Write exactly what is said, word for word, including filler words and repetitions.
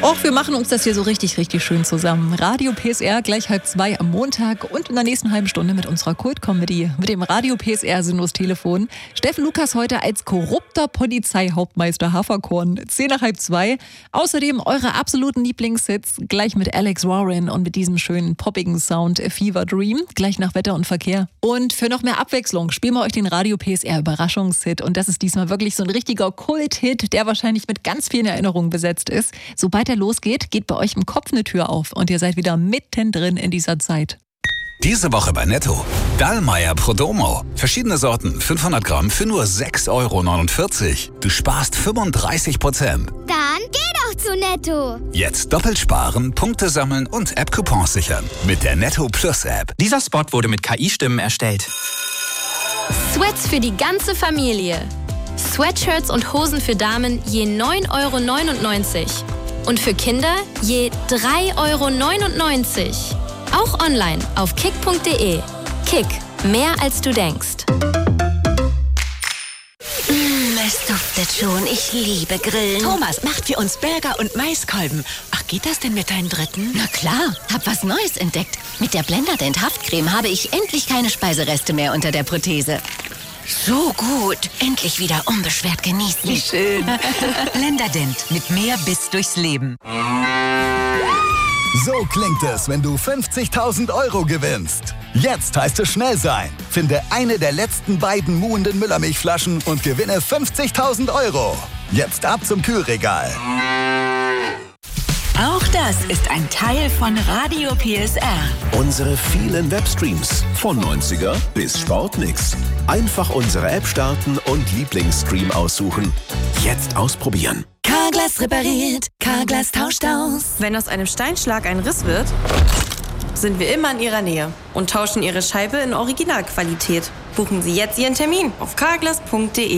Och, wir machen uns das hier so richtig, richtig schön zusammen. Radio P S R gleich halb zwei am Montag und in der nächsten halben Stunde mit unserer Kult-Comedy, mit dem Radio P S R Sinnlos Telefon. Steffen Lukas heute als korrupter Polizeihauptmeister Haferkorn. Zehn nach halb zwei. Außerdem eure absoluten Lieblingshits, gleich mit Alex Warren und mit diesem schönen poppigen Sound Fever Dream, gleich nach Wetter und Verkehr. Und für noch mehr Abwechslung spielen wir euch den Radio P S R Überraschungshit. Und das ist diesmal wirklich so ein richtiger Kult-Hit, der wahrscheinlich mit ganz vielen Erinnerungen besetzt ist. Sobald er losgeht, geht bei euch im Kopf eine Tür auf und ihr seid wieder mittendrin in dieser Zeit. Diese Woche bei Netto. Dallmayr Prodomo. Verschiedene Sorten, fünfhundert Gramm für nur sechs Euro neunundvierzig. Du sparst fünfunddreißig Prozent. Dann geh doch zu Netto. Jetzt doppelt sparen, Punkte sammeln und App-Coupons sichern. Mit der Netto Plus App. Dieser Spot wurde mit K I-Stimmen erstellt. Sweats für die ganze Familie. Sweatshirts und Hosen für Damen je neun Euro neunundneunzig. Und für Kinder je drei Euro neunundneunzig. Auch online auf kick punkt de. Kick, mehr als du denkst. Mm, es duftet schon. Ich liebe Grillen. Thomas macht für uns Burger und Maiskolben. Ach, geht das denn mit deinem dritten? Na klar, hab was Neues entdeckt. Mit der Blenderdent Haftcreme habe ich endlich keine Speisereste mehr unter der Prothese. So gut. Endlich wieder unbeschwert genießen. Wie schön. Blenderdent mit mehr Biss durchs Leben. So klingt es, wenn du fünfzigtausend Euro gewinnst. Jetzt heißt es schnell sein. Finde eine der letzten beiden muhenden Müllermilchflaschen und gewinne fünfzigtausend Euro. Jetzt ab zum Kühlregal. Auch das ist ein Teil von Radio P S R. Unsere vielen Webstreams. Von neunziger bis Sportnix. Einfach unsere App starten und Lieblingsstream aussuchen. Jetzt ausprobieren. Carglass repariert, Carglass tauscht aus. Wenn aus einem Steinschlag ein Riss wird, sind wir immer in Ihrer Nähe und tauschen Ihre Scheibe in Originalqualität. Buchen Sie jetzt Ihren Termin auf carglass punkt de.